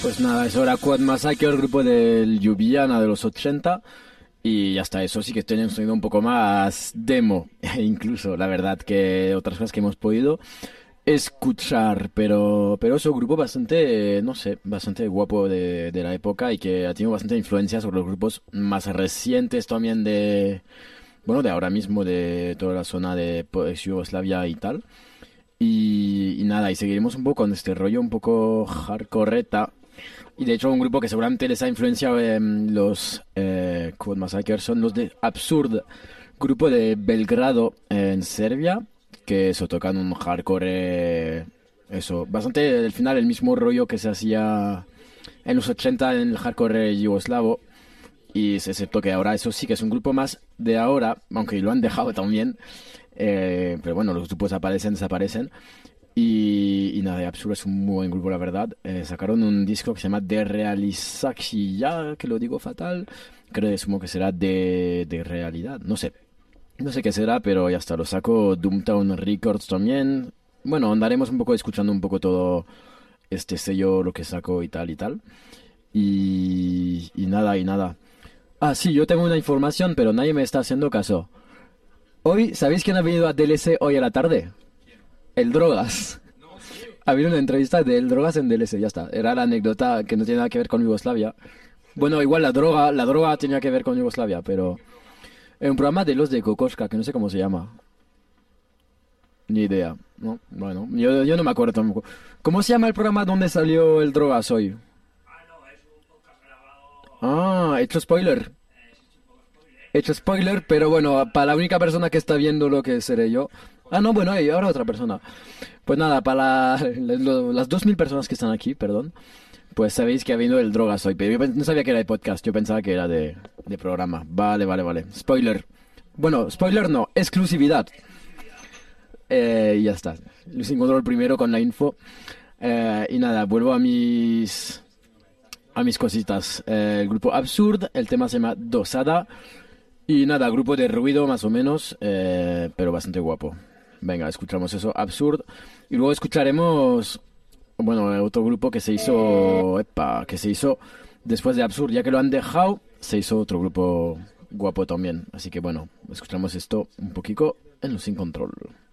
Pues nada, eso era Quad Massacre, el grupo del Ljubljana de los 80. Y hasta eso sí que tiene un sonido un poco más demo, incluso, la verdad, que otras cosas que hemos podido escuchar. Pero es un grupo bastante, no sé, bastante guapo de la época y que ha tenido bastante influencia sobre los grupos más recientes también bueno, de ahora mismo, de toda la zona de pues, Yugoslavia y tal. Y nada, y seguiremos un poco con este rollo un poco hardcoreta. Y de hecho un grupo que seguramente les ha influenciado en los Quad Massacre son los de Absurd, grupo de Belgrado en Serbia, que eso tocan un hardcore, eso, bastante al final el mismo rollo que se hacía en los 80 en el hardcore yugoslavo. Y excepto que ahora eso sí que es un grupo más de ahora, aunque lo han dejado también. Pero bueno, los grupos aparecen, desaparecen. Y nada, Absurd es un muy buen grupo, la verdad. Sacaron un disco que se llama De Realizaxia, que lo digo fatal. Creo que supongo que será de realidad. No sé. No sé qué será, pero ya está. Lo saco Doomtown Records también. Bueno, andaremos un poco escuchando un poco todo este sello, lo que saco y tal y tal. Y nada, y nada. Ah, sí, yo tengo una información, pero nadie me está haciendo caso. Hoy, ¿sabéis quién ha venido a DLC hoy a la tarde? El Drogas. Ha habido una entrevista de El Drogas en DLC, ya está. Era la anécdota que no tiene nada que ver con Yugoslavia. Bueno, igual la droga tenía que ver con Yugoslavia, pero... En un programa de los de Kokoschka, que no sé cómo se llama. Ni idea, ¿no? Bueno, yo no me acuerdo tampoco. ¿Cómo se llama el programa donde salió El Drogas hoy? Ah, hecho spoiler. Hecho spoiler, pero bueno, para la única persona que está viendo lo que seré yo. Ah, no, bueno, y ahora otra persona. Pues nada, para las 2000 personas que están aquí, perdón, pues sabéis que ha venido el Drogas hoy, pero yo no sabía que era de podcast, yo pensaba que era de programa. Vale, vale, vale. Spoiler. Bueno, spoiler no, exclusividad. Y ya está. Luis encontró el primero con la info. Y nada, vuelvo a mis cositas. El grupo Absurd, el tema se llama Dosada. Y nada, grupo de ruido más o menos, pero bastante guapo. Venga, escuchamos eso, Absurd. Y luego escucharemos, bueno, otro grupo que se hizo, que se hizo después de Absurd. Ya que lo han dejado, se hizo otro grupo guapo también. Así que bueno, escuchamos esto un poquito en Los Sin Control.